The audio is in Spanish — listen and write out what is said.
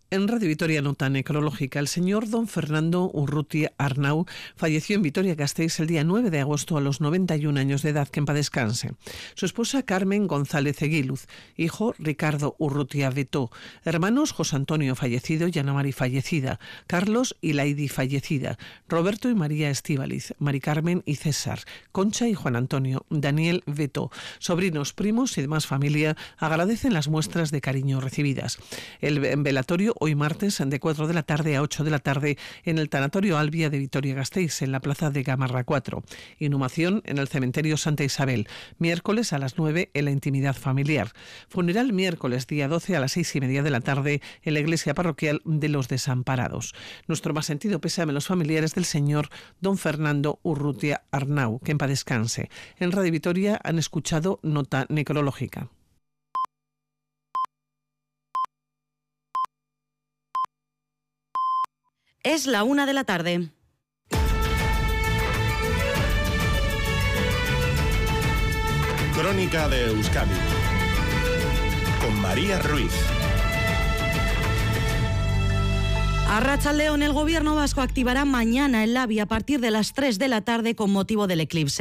En Radio Vitoria, nota necrológica. El señor don Fernando Urrutia Arnau falleció en Vitoria-Gasteiz el día 9 de agosto a los 91 años de edad, que en paz descanse. Su esposa Carmen González Eguíluz, hijo Ricardo Urrutia Vetó, hermanos José Antonio fallecido y Ana Mari fallecida, Carlos y Laidi fallecida, Roberto y María Estíbaliz, Mari Carmen y César, Concha y Juan Antonio, Daniel Vetó, sobrinos, primos y demás familia agradecen las muestras de cariño recibidas. El velatorio hoy martes de 4 de la tarde a 8 de la tarde en el Tanatorio Albia de Vitoria-Gasteiz, en la plaza de Gamarra 4. Inhumación en el cementerio Santa Isabel, miércoles a las 9 en la intimidad familiar. Funeral miércoles día 12 a las 6:30 de la tarde en la iglesia parroquial de los Desamparados. Nuestro más sentido pésame a los familiares del señor don Fernando Urrutia Arnau, que en paz descanse. En Radio Vitoria han escuchado nota necrológica. Es la 1 de la tarde. Crónica de Euskadi con María Ruiz. Arratsaldeon, el gobierno vasco activará mañana el ABI a partir de las 3 de la tarde con motivo del eclipse.